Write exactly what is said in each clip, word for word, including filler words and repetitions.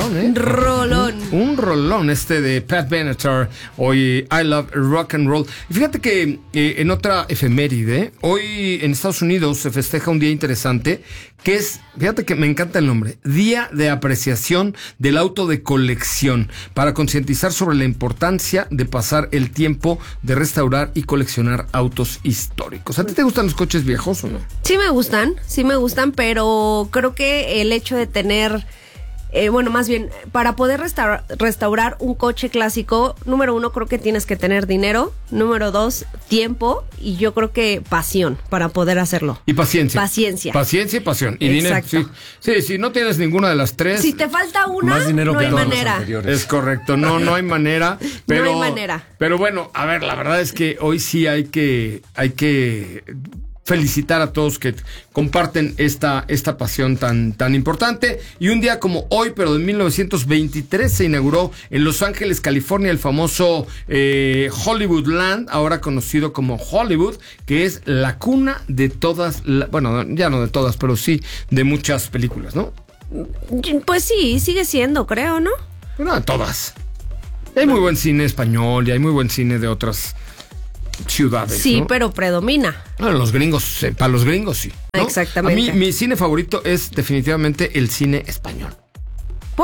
rolón, ¿eh? Rolón. Un, un rolón este de Pat Benatar, hoy I Love Rock and Roll. Y fíjate que eh, en otra efeméride, hoy en Estados Unidos se festeja un día interesante, que es, fíjate que me encanta el nombre, Día de Apreciación del Auto de Colección, para concientizar sobre la importancia de pasar el tiempo de restaurar y coleccionar autos históricos. ¿A ti te gustan los coches viejos o no? Sí me gustan, sí me gustan, pero creo que el hecho de tener, eh, bueno, más bien, para poder restaurar, restaurar un coche clásico, número uno, creo que tienes que tener dinero, número dos, tiempo, y yo creo que pasión para poder hacerlo. Y paciencia. Paciencia. Paciencia y pasión. Y Exacto. dinero. Sí, sí, si no tienes ninguna de las tres. Si te falta una, más dinero no que hay todos los manera. anteriores. Es correcto, no, no hay manera. Pero, No hay manera. Pero bueno, a ver, la verdad es que hoy sí hay que, hay que felicitar a todos que comparten esta, esta pasión tan, tan importante. Y un día como hoy, pero de mil novecientos veintitrés, se inauguró en Los Ángeles, California, el famoso eh, Hollywoodland, ahora conocido como Hollywood, que es la cuna de todas, la, bueno, ya no de todas, pero sí de muchas películas, ¿no? Pues sí, sigue siendo, creo, ¿no? No, de todas. Hay muy buen cine español y hay muy buen cine de otras ciudades, Sí, ¿no? pero predomina. Bueno, los gringos, eh, para los gringos sí, ¿no? Exactamente. A mí, mi cine favorito es definitivamente el cine español. ¿Por?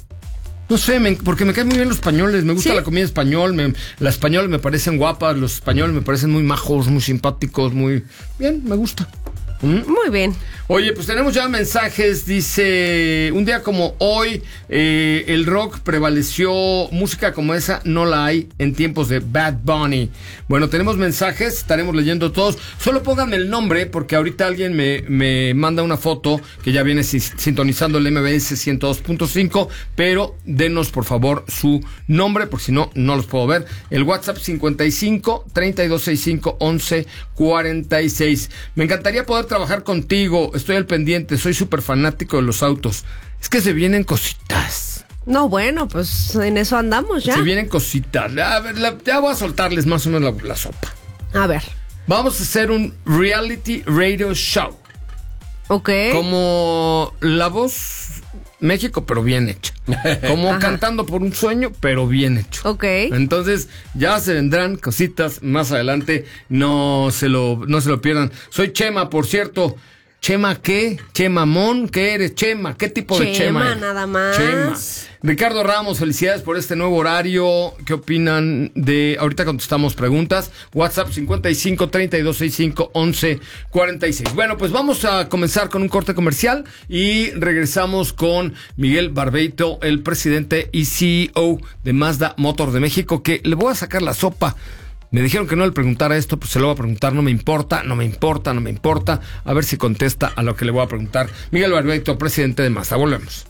No sé, me, porque me caen muy bien los españoles, me gusta ¿Sí? la comida español, me, las españoles me parecen guapas, los españoles me parecen muy majos, muy simpáticos, muy bien, me gusta. ¿Mm? Muy bien. Oye, pues tenemos ya mensajes, dice, un día como hoy, eh, el rock prevaleció, música como esa no la hay en tiempos de Bad Bunny. Bueno, tenemos mensajes, estaremos leyendo todos, solo pónganme el nombre, porque ahorita alguien me, me manda una foto que ya viene si- sintonizando el M B S ciento dos punto cinco, pero denos por favor su nombre, porque si no, no los puedo ver. El WhatsApp cincuenta y cinco, treinta y dos sesenta y cinco, once cuarenta y seis. Me encantaría poder trabajar contigo, estoy al pendiente, soy súper fanático de los autos. Es que se vienen cositas. No, bueno, pues en eso andamos ya. Se vienen cositas. A ver, la- ya voy a soltarles más o menos la, la sopa. A ver. Vamos a hacer un reality radio show. Ok. Como La Voz México, pero bien hecho. Como Ajá. Cantando por un Sueño, pero bien hecho. Ok. Entonces, ya se vendrán cositas más adelante. No se lo, no se lo pierdan. Soy Chema, por cierto. ¿Chema qué? ¿Chemamón? ¿Qué eres? Chema, ¿qué tipo de Chema? Chema, eres? nada más. Chema. Ricardo Ramos, felicidades por este nuevo horario. ¿Qué opinan de...? Ahorita contestamos preguntas. WhatsApp cincuenta y cinco, treinta y dos sesenta y cinco, once cuarenta y seis. Bueno, pues vamos a comenzar con un corte comercial y regresamos con Miguel Barbeito, el presidente y C E O de Mazda Motor de México, que le voy a sacar la sopa. Me dijeron que no le preguntara esto, pues se lo voy a preguntar. No me importa, no me importa, no me importa. A ver si contesta a lo que le voy a preguntar. Miguel Barbeito, presidente de Mazda. Volvemos.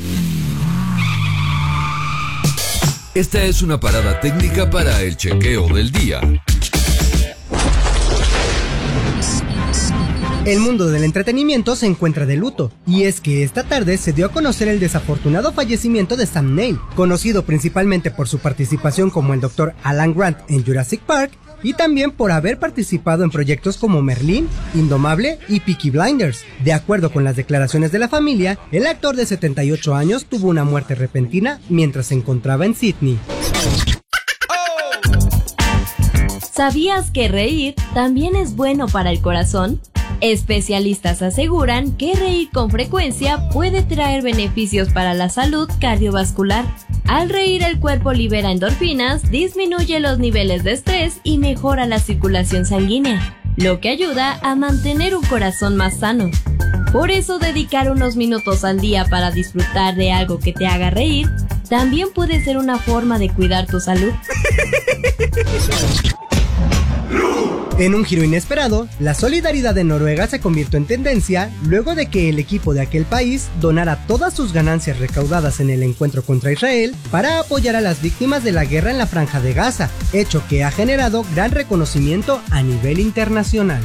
Esta es una parada técnica para el chequeo del día. El mundo del entretenimiento se encuentra de luto, y es que esta tarde se dio a conocer el desafortunado fallecimiento de Sam Neill, conocido principalmente por su participación como el doctor Alan Grant en Jurassic Park, y también por haber participado en proyectos como Merlín, Indomable y Peaky Blinders. De acuerdo con las declaraciones de la familia, el actor de setenta y ocho años tuvo una muerte repentina mientras se encontraba en Sydney. ¿Sabías que reír también es bueno para el corazón? Especialistas aseguran que reír con frecuencia puede traer beneficios para la salud cardiovascular. Al reír, el cuerpo libera endorfinas, disminuye los niveles de estrés y mejora la circulación sanguínea, lo que ayuda a mantener un corazón más sano. Por eso, dedicar unos minutos al día para disfrutar de algo que te haga reír también puede ser una forma de cuidar tu salud. En un giro inesperado, la solidaridad de Noruega se convirtió en tendencia luego de que el equipo de aquel país donara todas sus ganancias recaudadas en el encuentro contra Israel para apoyar a las víctimas de la guerra en la Franja de Gaza, hecho que ha generado gran reconocimiento a nivel internacional.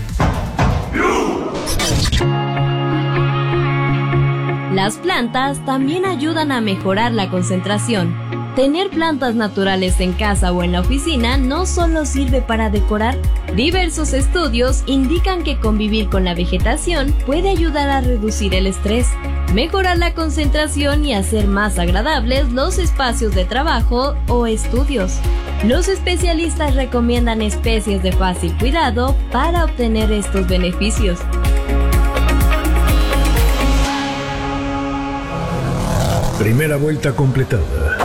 Las plantas también ayudan a mejorar la concentración. Tener plantas naturales en casa o en la oficina no solo sirve para decorar. Diversos estudios indican que convivir con la vegetación puede ayudar a reducir el estrés. mejorar la concentración y hacer más agradables los espacios de trabajo o estudios. Los especialistas recomiendan especies de fácil cuidado para obtener estos beneficios. Primera vuelta completada.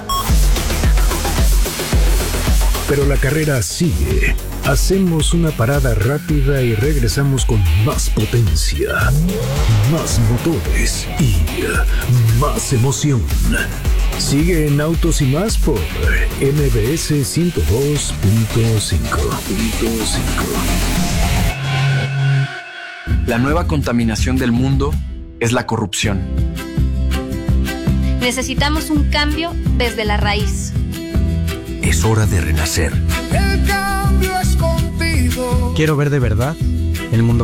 Pero la carrera sigue. Hacemos una parada rápida y regresamos con más potencia, más motores y más emoción. Sigue en Autos y Más por M B S ciento dos punto cinco. La nueva contaminación del mundo es la corrupción. Necesitamos un cambio desde la raíz. Es hora de renacer. El cambio es contigo. Quiero ver de verdad el mundo